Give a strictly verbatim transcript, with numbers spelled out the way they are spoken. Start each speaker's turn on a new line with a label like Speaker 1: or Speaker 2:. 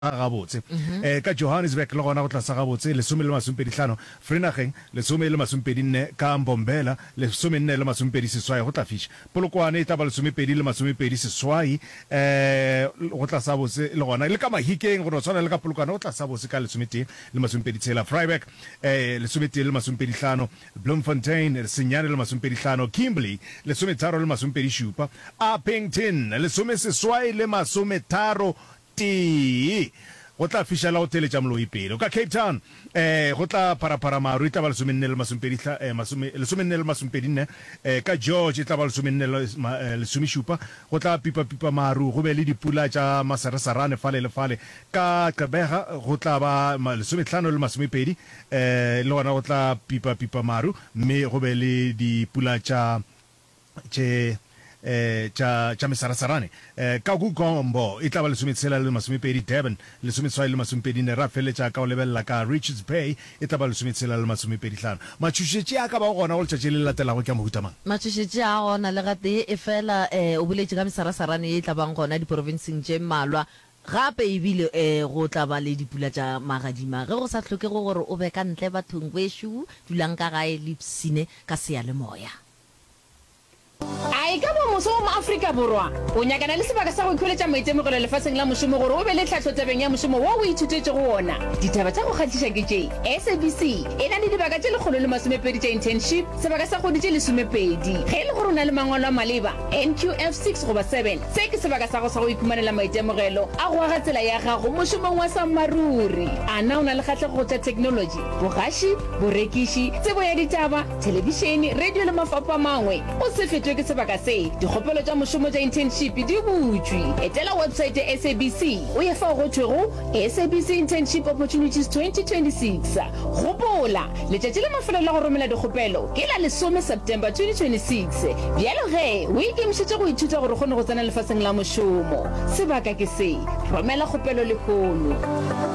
Speaker 1: gabotse eh ka Johannesburg le gona go tla sa gabotse le some le masompe ditlhano Vrydag le some le masompe dinne ka Mbombela le some nne le masompe di seswai go tla fish Polokwane e tla ba le some pedi le masompe pedi seswai eh go tla sa botse le gona le ka Mahikeng go tswana le ka Polokwane go tla sa botse ka le some teng le masompe di tshela Vryburg eh le some teng le masompe ditlhano Bloemfontein le Senyane le masompe ditlhano Kimberley le some tharo le masompe di shupa Appington le some seswai le masome tharo ti go tla fishela hotel tša Mloipelo ka Cape Town eh go tla para para maru tla ba le some nne le masompedi eh masome le some nne le masompedi nne eh ka George tla ba le some nne le some shupa go tla pipa pipa maru go be le dipula tša masarasarane fale le fale ka Gqeberha go tla ba le some tlhano le masomepedi eh le gona go tla pipa pipa maru me go be le dipula tša tše eh cha cha mesarasarane eh ka go Gombo e tla ba le sometshela le masomepedi Durban le sometswai le masomepedi ne ra fele tša ka o lebella ka Richards Bay e tla ba le sometshela le masomepedi tlhano matšhušetše a ka ba gona go tšatši le latela go ke mohutamang
Speaker 2: matšhušetše a gona le gate e fela eh o boletše ka mesarasarane e tla bang gona di provinceng tše malwa gape e bile eh go tla ba le dipula tša magadima ge go sa tlhoke go gore o be ka ntle bathong gwešo dulang ka gae le psine ka sea le moya
Speaker 3: ai ka bo moso mo Afrika borwa o nyakana le sebaka sa go ikholetša maitemogelo lefatsheng la mošomo gore o be le tlhatlho tabeng ya mošomo wa o ithutetse go ona ditaba tša go kgatliša ke tše S A B C e na le dibaka tše lekgolo le masomepedi tša internship sebaka sa kgodi tše lesomepedi ge e le gore o na le mangwalo a maleba N Q F six goba seven se ke sebaka sa go sa go ikumanela maitemogelo a go aga tsela ya gago mošomong wa sammaruri a na o na le kgatlhego tša technology bogaši borekiši tsebo ya ditaba telebišene radio le mafapha mangwe o se fetwe ke sebaka se dikgopelo tša mošomo tša internship di butšwe etela website ya S A B C o ye fa go thwego S A B C internship opportunities twenty twenty-six gopola letšatši le mafelo la go romela dikgopelo ke la lesome September twenty twenty-six bjalo ge o ikemišetše go ithuta gore kgone go tsena lefatsheng la mošomo sebaka ke se romela kgopelo lekgolo